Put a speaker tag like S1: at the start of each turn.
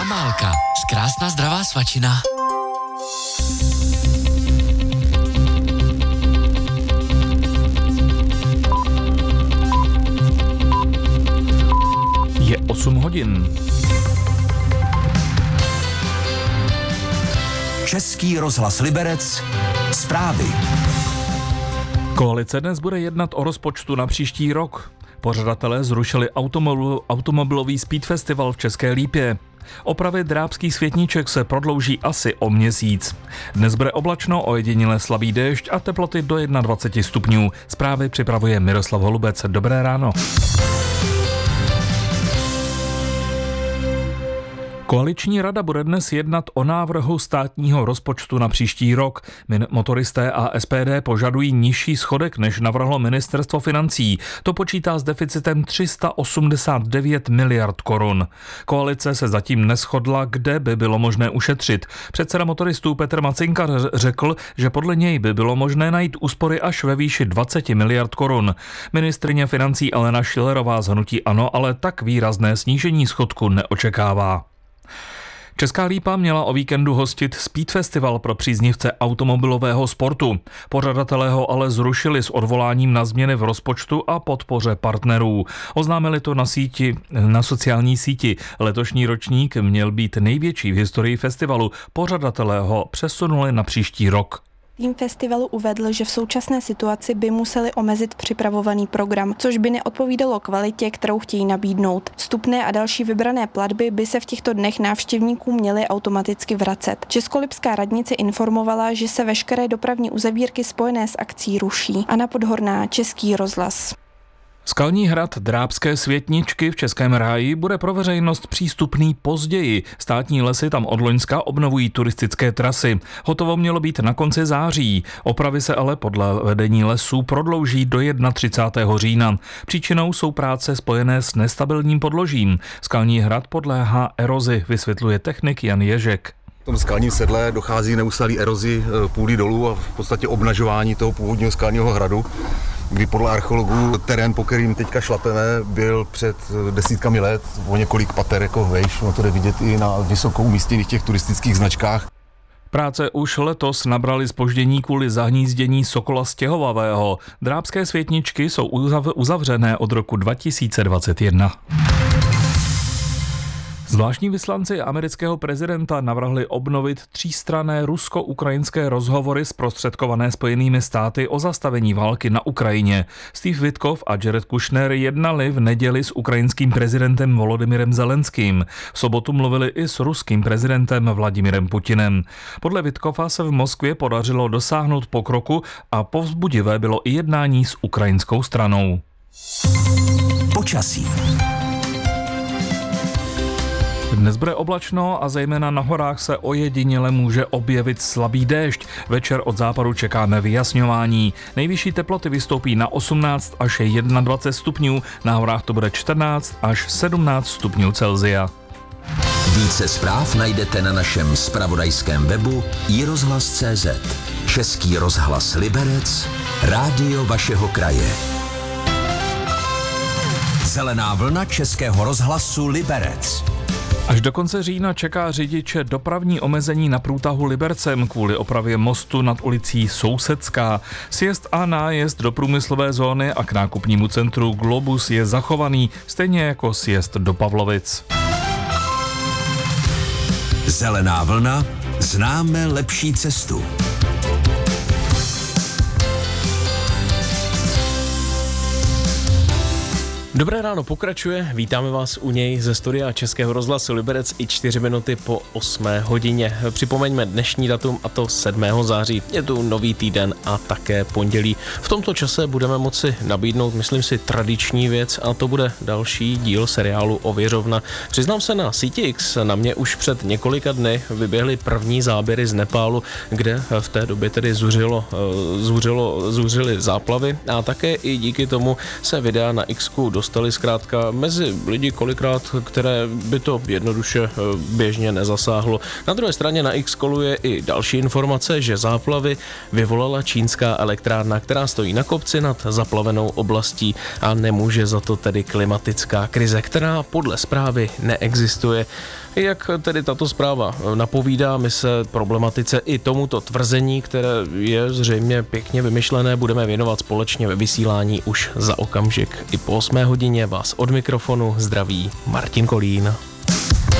S1: Jamálka, krásná zdravá svačina.
S2: Je 8 hodin.
S3: Český rozhlas Liberec, zprávy.
S2: Koalice dnes bude jednat o rozpočtu na příští rok. Pořadatelé zrušili automobilový speed festival v České Lípě. Opravy Drábských Světníček se prodlouží asi o měsíc. Dnes bude oblačno, ojediněle slabý déšť a teploty do 21 stupňů. Zprávy připravuje Miroslav Holubec. Dobré ráno. Koaliční rada bude dnes jednat o návrhu státního rozpočtu na příští rok. Motoristé a SPD požadují nižší schodek, než navrhlo ministerstvo financí. To počítá s deficitem 389 miliard korun. Koalice se zatím neshodla, kde by bylo možné ušetřit. Předseda motoristů Petr Macinka řekl, že podle něj by bylo možné najít úspory až ve výši 20 miliard korun. Ministryně financí Alena Schillerová z hnutí ANO ale tak výrazné snížení schodku neočekává. Česká Lípa měla o víkendu hostit Speed Festival pro příznivce automobilového sportu. Pořadatelé ho ale zrušili s odvoláním na změny v rozpočtu a podpoře partnerů. Oznámili to na sociální síti. Letošní ročník měl být největší v historii festivalu. Pořadatelé ho přesunuli na příští rok.
S4: Tým festivalu uvedl, že v současné situaci by museli omezit připravovaný program, což by neodpovídalo kvalitě, kterou chtějí nabídnout. Vstupné a další vybrané platby by se v těchto dnech návštěvníků měly automaticky vracet. Českolipská radnice informovala, že se veškeré dopravní uzavírky spojené s akcí ruší. Anna Podhorná, Český rozhlas.
S2: Skalní hrad Drábské Světničky v Českém ráji bude pro veřejnost přístupný později. Státní lesy tam od loňska obnovují turistické trasy. Hotovo mělo být na konci září. Opravy se ale podle vedení lesů prodlouží do 31. října. Příčinou jsou práce spojené s nestabilním podložím. Skalní hrad podléhá erozi, vysvětluje technik Jan Ježek.
S5: V tom skalním sedle dochází neustálý erozi půdy dolů a v podstatě obnažování toho původního skalního hradu, kdy podle archeologů terén, po kterým teďka šlapeme, byl před desítkami let o několik pater jako vejš. No to jde vidět i na vysokou umístěných těch turistických značkách.
S2: Práce už letos nabraly zpoždění kvůli zahnízdění sokola stěhovavého. Drábské Světničky jsou uzavřené od roku 2021. Zvláštní vyslanci amerického prezidenta navrhli obnovit třístranné rusko-ukrajinské rozhovory zprostředkované Spojenými státy o zastavení války na Ukrajině. Steve Witkoff a Jared Kushner jednali v neděli s ukrajinským prezidentem Volodymyrem Zelenským. V sobotu mluvili i s ruským prezidentem Vladimirem Putinem. Podle Witkoffa se v Moskvě podařilo dosáhnout pokroku a povzbudivé bylo i jednání s ukrajinskou stranou.
S3: Počasí.
S2: Dnes bude oblačno a zejména na horách se ojediněle může objevit slabý déšť. Večer od západu čekáme vyjasňování. Nejvyšší teploty vystoupí na 18 až 21 stupňů, na horách to bude 14 až 17 stupňů Celsia.
S3: Více zpráv najdete na našem zpravodajském webu iRozhlas.cz. Český rozhlas Liberec, rádio vašeho kraje. Zelená vlna Českého rozhlasu Liberec.
S2: Až do konce října čeká řidiče dopravní omezení na průtahu Libercem kvůli opravě mostu nad ulicí Sousedská. Sjezd a nájezd do průmyslové zóny a k nákupnímu centru Globus je zachovaný, stejně jako sjezd do Pavlovic.
S3: Zelená vlna, známe lepší cestu.
S6: Dobré ráno pokračuje, vítáme vás u něj ze studia Českého rozhlasu Liberec i 4 minuty po 8 hodině. Připomeňme dnešní datum, a to 7. září. Je tu nový týden a také pondělí. V tomto čase budeme moci nabídnout, myslím si, tradiční věc, a to bude další díl seriálu Ověřovna. Přiznám se, na síti X na mě už před několika dny vyběhly první záběry z Nepálu, kde v té době tedy zuřily záplavy, a také i díky tomu se videa na X-ku dostali zkrátka mezi lidi kolikrát, které by to jednoduše běžně nezasáhlo. Na druhé straně na X koluje i další informace, že záplavy vyvolala čínská elektrárna, která stojí na kopci nad zaplavenou oblastí, a nemůže za to tedy klimatická krize, která podle zprávy neexistuje. Jak tedy tato zpráva napovídá, my se problematice i tomuto tvrzení, které je zřejmě pěkně vymyšlené, budeme věnovat společně ve vysílání už za okamžik. I po 8 hodině vás od mikrofonu zdraví Martin Kolín.